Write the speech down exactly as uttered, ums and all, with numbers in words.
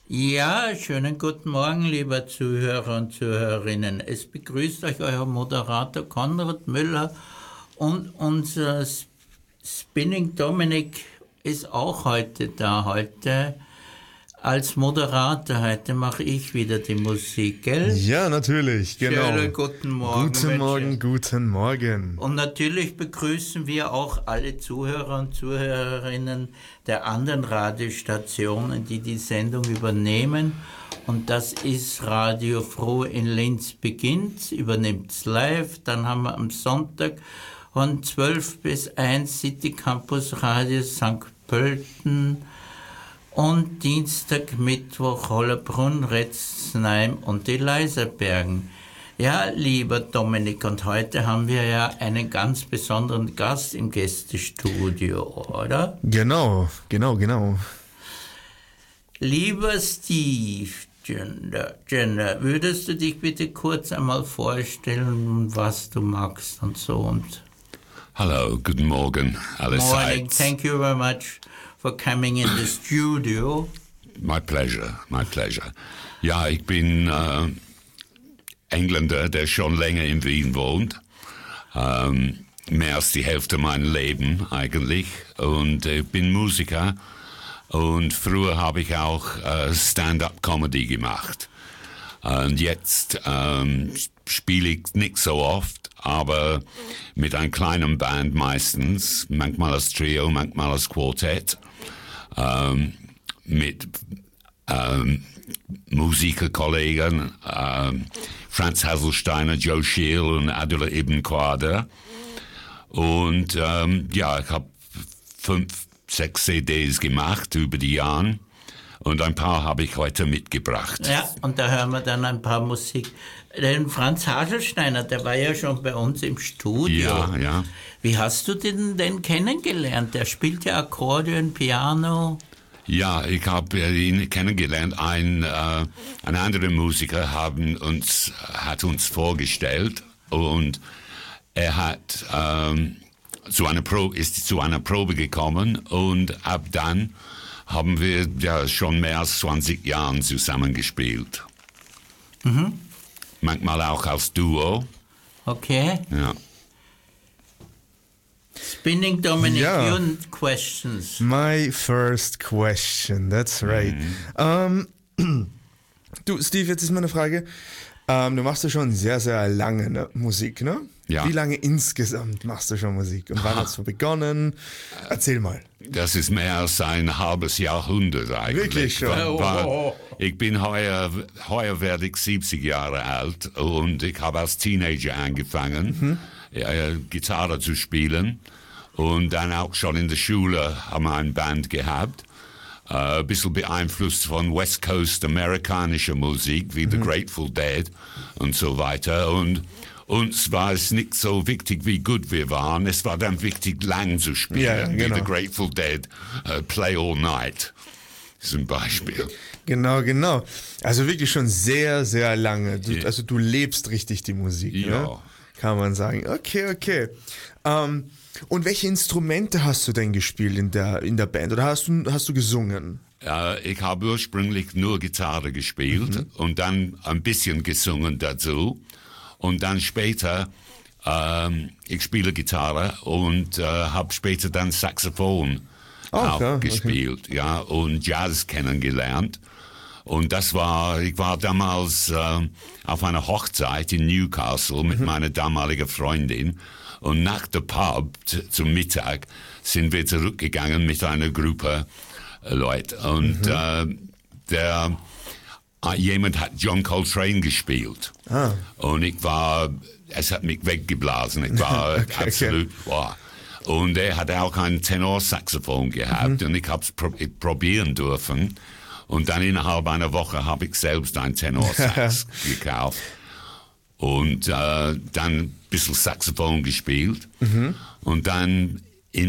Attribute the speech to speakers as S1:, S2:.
S1: Ja, schönen guten Morgen, lieber Zuhörer und Zuhörerinnen. Es begrüßt euch euer Moderator Konrad Müller und unser Spinning Dominik ist auch heute da. Heute als Moderator, heute mache ich wieder die Musik, gell?
S2: Ja, natürlich, genau.
S1: Schönen guten Morgen.
S2: Guten Morgen, guten Morgen.
S1: Und natürlich begrüßen wir auch alle Zuhörer und Zuhörerinnen der anderen Radiostationen, die die Sendung übernehmen. Und das ist Radio Froh in Linz beginnt, übernimmt es live. Dann haben wir am Sonntag von zwölf bis eins City Campus Radio Sankt Pölten. Und Dienstag, Mittwoch, Hollerbrunn, Retzheim und die Leiserbergen. Ja, lieber Dominik, und heute haben wir ja einen ganz besonderen Gast im Gästestudio, oder?
S2: Genau, genau, genau.
S1: Lieber Steve Gender, Gender, würdest du dich bitte kurz einmal vorstellen, was du magst und so und...
S3: Hello, guten Morgen, allerseits.
S1: Morning, thank you very much for coming in the studio.
S3: My pleasure, my pleasure. Ja, ich bin äh, Engländer, der schon länger in Wien wohnt. Ähm, mehr als die Hälfte meines Lebens eigentlich. Und ich bin Musiker. Und früher habe ich auch äh, Stand-up-Comedy gemacht. Und jetzt ähm, spiele ich nicht so oft, aber mit einer kleinen Band meistens, manchmal als Trio, manchmal als Quartett, ähm, mit ähm, Musikerkollegen, ähm, Franz Hasselsteiner, Joe Scheel und Adela Ibn Quader. Und ähm, ja, ich habe fünf, sechs C Ds gemacht über die Jahre. Und ein paar habe ich heute mitgebracht.
S1: Ja, und da hören wir dann ein paar Musik. Den Franz Haselsteiner, der war ja schon bei uns im Studio.
S3: Ja, ja.
S1: Wie hast du den denn kennengelernt? Der spielt ja Akkordeon, Piano.
S3: Ja, ich habe ihn kennengelernt. Ein, äh, ein anderer Musiker haben uns, hat uns vorgestellt und er hat ähm, zu einer Probe, ist zu einer Probe gekommen und ab dann haben wir ja schon mehr als zwanzig Jahre zusammengespielt.
S1: Mhm.
S3: Manchmal auch als Duo.
S1: Okay.
S3: Ja.
S1: Spinning Dominic,
S2: Ja.
S1: your questions.
S2: My first question, that's right.
S3: Mhm.
S2: Ähm, du, Steve, jetzt ist meine Frage. Ähm, du machst ja schon sehr, sehr lange ne, Musik, ne?
S3: Ja.
S2: Wie lange insgesamt machst du schon Musik? Und wann hast du begonnen? Erzähl mal.
S3: Das ist mehr als ein halbes Jahrhundert eigentlich.
S2: Wirklich schon?
S3: War, war, ich bin heuer, heuer werde ich siebzig Jahre alt und ich habe als Teenager angefangen, mhm. äh, Gitarre zu spielen und dann auch schon in der Schule haben wir eine Band gehabt. Uh, ein bisschen beeinflusst von West Coast amerikanischer Musik wie mhm. The Grateful Dead und so weiter. Und uns war es nicht so wichtig, wie gut wir waren. Es war dann wichtig, lang zu spielen,
S2: ja, genau.
S3: wie The Grateful Dead, uh, Play All Night zum Beispiel.
S2: Genau, genau. Also wirklich schon sehr, sehr lange. Du, also du lebst richtig die Musik,
S3: ja.
S2: Ne? Kann man sagen. Okay, okay. Ähm, Und welche Instrumente hast du denn gespielt in der, in der Band? Oder hast du, hast du gesungen?
S3: Äh, ich habe ursprünglich nur Gitarre gespielt mhm. und dann ein bisschen gesungen dazu. Und dann später, ähm, ich spiele Gitarre und äh, habe später dann Saxophon
S2: oh,
S3: auch
S2: klar.
S3: gespielt, okay. ja, und Jazz kennengelernt. Und das war, ich war damals äh, auf einer Hochzeit in Newcastle mit mhm. meiner damaligen Freundin. Und nach der Pub t- zum Mittag sind wir zurückgegangen mit einer Gruppe äh, Leute. Und mhm. äh, der äh, jemand hat John Coltrane gespielt.
S2: Ah.
S3: Und ich war, es hat mich weggeblasen. Ich war
S2: okay,
S3: absolut,
S2: okay.
S3: wow. Und er hat auch ein Tenorsaxophon gehabt mhm. und ich habe es pro- probieren dürfen. Und dann innerhalb einer Woche habe ich selbst ein Tenorsax gekauft. Und äh, dann ein bisschen Saxophon gespielt. Mhm. Und dann